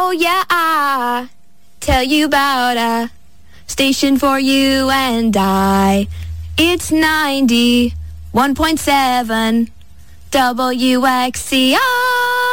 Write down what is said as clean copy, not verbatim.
Oh yeah, I tell you about a station for you and I. It's 91.7 WXCI.